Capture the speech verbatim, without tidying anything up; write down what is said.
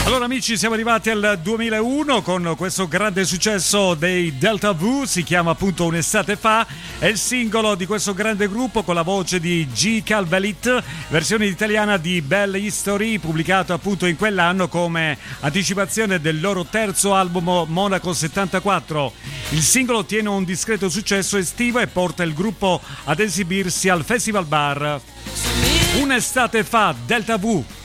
Allora amici, siamo arrivati al duemilauno con questo grande successo dei Delta Vu, si chiama appunto Un'estate fa, è il singolo di questo grande gruppo con la voce di G. Calvelit, versione italiana di Belle History, pubblicato appunto in quell'anno come anticipazione del loro terzo album Monaco settantaquattro. Il singolo ottiene un discreto successo estivo e porta il gruppo ad esibirsi al Festival Bar. Un'estate fa, Delta Vu.